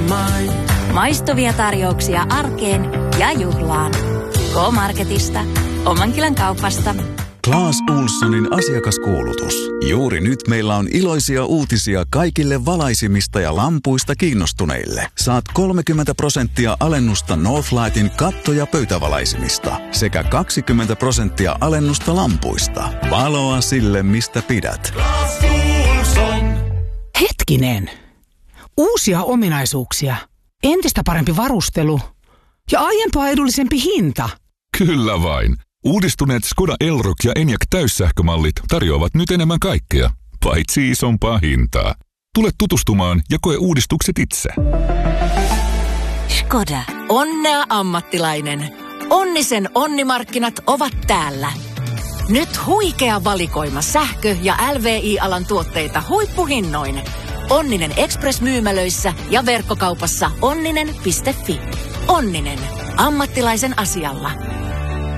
Maistuvia tarjouksia arkeen ja juhlaan. K-Marketista, Omankylän kaupasta. Clas Ohlsonin asiakaskuulutus. Juuri nyt meillä on iloisia uutisia kaikille valaisimista ja lampuista kiinnostuneille. Saat 30% alennusta Northlightin katto- ja pöytävalaisimista sekä 20% alennusta lampuista. Valoa sille, mistä pidät. Clas Ohlson. Hetkinen. Uusia ominaisuuksia. Entistä parempi varustelu. Ja aiempaa edullisempi hinta. Kyllä vain. Uudistuneet Skoda Elroq ja Enyaq täyssähkömallit tarjoavat nyt enemmän kaikkea, paitsi isompaa hintaa. Tule tutustumaan ja koe uudistukset itse. Skoda. Onnea ammattilainen. Onnisen onnimarkkinat ovat täällä. Nyt huikea valikoima sähkö- ja LVI-alan tuotteita huippuhinnoin. Onninen Express-myymälöissä ja verkkokaupassa onninen.fi. Onninen. Ammattilaisen asialla.